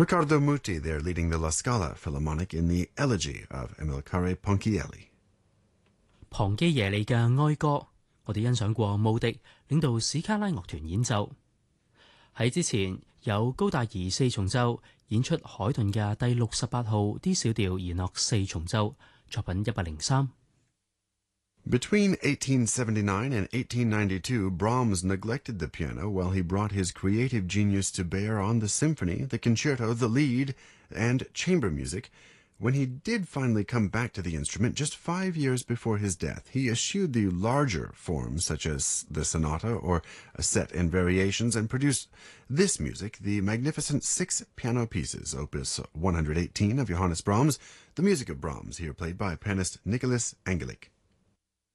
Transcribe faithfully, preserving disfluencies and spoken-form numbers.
Riccardo Muti there leading the La Scala Philharmonic in the Elegy of Amilcare Ponchielli. 龐基耶利嘅哀歌，我哋欣賞過穆迪領導史卡拉樂團演奏。喺之前有高達爾四重奏演出海頓嘅第六十八號 D 小調弦樂四重奏，作品一百零三。 Between eighteen seventy-nine and eighteen ninety-two, Brahms neglected the piano while he brought his creative genius to bear on the symphony, the concerto, the lied, and chamber music. When he did finally come back to the instrument just five years before his death, he eschewed the larger forms such as the sonata or a set and variations and produced this music, the magnificent six piano pieces, opus one hundred eighteen of Johannes Brahms, the music of Brahms, here played by pianist Nicholas Angelic.